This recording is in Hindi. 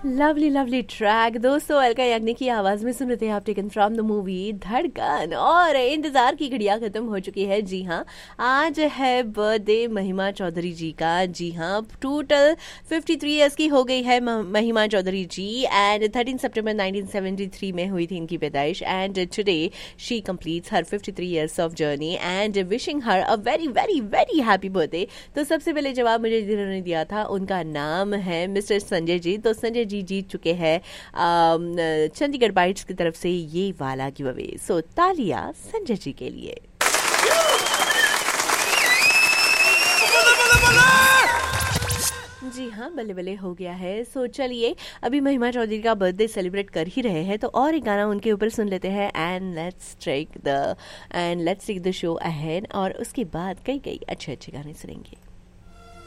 लवली लवली ट्रैक दोस्तों, अलका याग्निक की आवाज में सुन रहे थे आप, टेकन फ्रॉम द मूवी धड़कन। और इंतजार की घड़ियां खत्म हो चुकी है। जी हाँ, आज है बर्थडे महिमा चौधरी जी का। जी हाँ, टोटल 53 ईयर्स की हो गई है महिमा चौधरी जी। एंड 13 सितंबर 1973 में हुई थी इनकी पैदाइश। And today she completes her 53 years of journey and wishing her a very very very happy birthday. तो सबसे पहले जवाब मुझे जिन्होंने दिया था उनका नाम है मिस्टर संजय जी। तो संजय जी जीत चुके हैं चंडीगढ़ बाइट्स की तरफ से ये वाला गिवअवे। सो तालियां संजय जी के लिए। जी हाँ, बल्ले बल्ले हो गया है। सो चलिए, अभी महिमा चौधरी का बर्थडे सेलिब्रेट कर ही रहे हैं तो और एक गाना उनके ऊपर सुन लेते हैं। And let's take the show ahead. और उसके बाद कई अच्छे अच्छे गाने सुनेंगे।